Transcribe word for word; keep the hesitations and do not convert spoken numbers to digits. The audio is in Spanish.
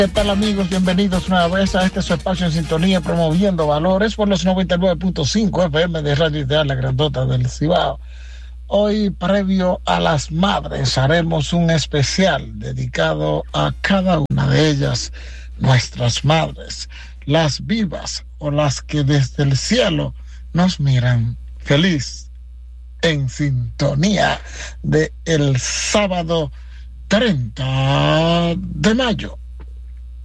¿Qué tal, amigos? Bienvenidos una vez a este su espacio en sintonía, promoviendo valores por los noventa y nueve punto cinco F M de Radio Ideal, la grandota del Cibao. Hoy, previo a las madres, haremos un especial dedicado a cada una de ellas, nuestras madres, las vivas o las que desde el cielo nos miran. Feliz en sintonía de el sábado treinta de mayo.